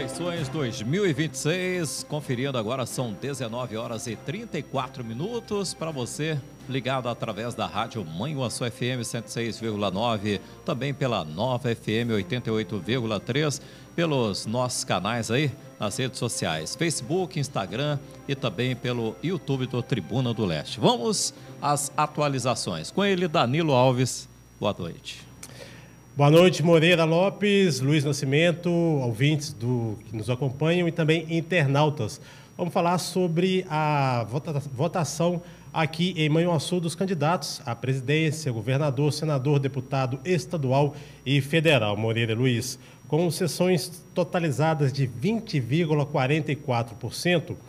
Eleições 2026, conferindo agora, são 19 horas e 34 minutos para você ligado através da rádio Manhuaçu FM 106,9, também pela Nova FM 88,3, pelos nossos canais aí nas redes sociais, Facebook, Instagram e também pelo YouTube do Tribuna do Leste. Vamos às atualizações. Com ele, Danilo Alves. Boa noite. Boa noite, Moreira Lopes, Luiz Nascimento, ouvintes que nos acompanham e também internautas. Vamos falar sobre a votação aqui em Manhuaçu dos candidatos à presidência, governador, senador, deputado estadual e federal, Moreira Luiz. Com sessões totalizadas de 20,44%,